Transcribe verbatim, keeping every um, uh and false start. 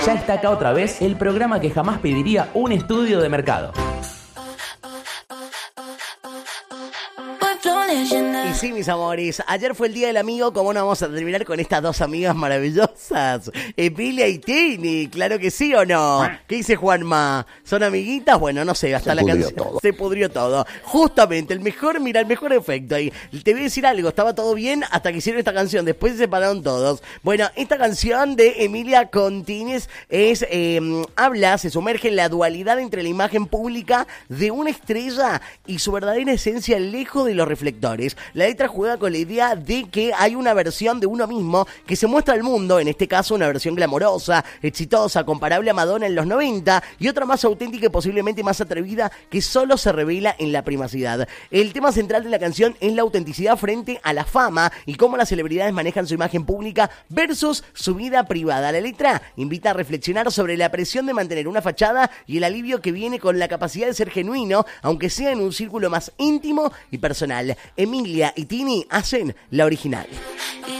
Ya está acá otra vez el programa que jamás pediría un estudio de mercado. Y sí, mis amores, ayer fue el Día del Amigo, ¿cómo no vamos a terminar con estas dos amigas maravillosas? Emilia y Tini, claro que sí o no. ¿Qué dice Juanma? ¿Son amiguitas? Bueno, no sé, hasta Se la pudrió canción todo. se pudrió todo. Justamente, el mejor, mira, el mejor efecto ahí. Te voy a decir algo, estaba todo bien hasta que hicieron esta canción, después se separaron todos. Bueno, esta canción de Emilia con Tini es, eh, habla, se sumerge en la dualidad entre la imagen pública de una estrella y su verdadera esencia lejos de los reflectores. La letra juega con la idea de que hay una versión de uno mismo que se muestra al mundo, en este caso una versión glamorosa, exitosa, comparable a Madonna en los noventa, y otra más auténtica y posiblemente más atrevida que solo se revela en la privacidad. El tema central de la canción es la autenticidad frente a la fama y cómo las celebridades manejan su imagen pública versus su vida privada. La letra invita a reflexionar sobre la presión de mantener una fachada y el alivio que viene con la capacidad de ser genuino, aunque sea en un círculo más íntimo y personal. Emilia y Tini hacen la original.